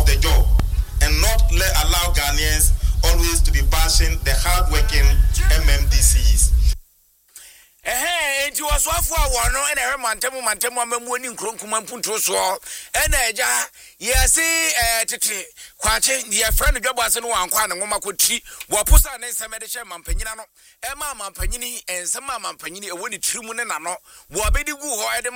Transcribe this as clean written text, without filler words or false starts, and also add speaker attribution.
Speaker 1: the job and not allow Ghanaians always to be bashing the hard-working MMDCs.
Speaker 2: Enti waswafo awano ene he mantemu amemu ni nkronkuma mpunto so ene eja yesi tete kwache ye friend dwabo ase no wankwa ne ngoma koti wopusa ne semede hye mampanyina no ema mampanyini ensema mampanyini ewo ni tirimu ne nano wo abedi gu ho ede